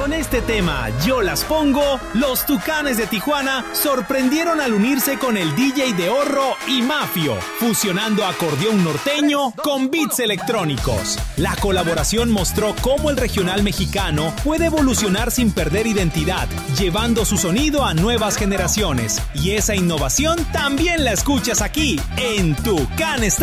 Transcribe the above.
Con este tema, Yo las pongo, los Tucanes de Tijuana sorprendieron al unirse con el DJ de Horro y Mafio, fusionando acordeón norteño con beats electrónicos. La colaboración mostró cómo el regional mexicano puede evolucionar sin perder identidad, llevando su sonido a nuevas generaciones. Y esa innovación también la escuchas aquí, en Tucán Estéreo.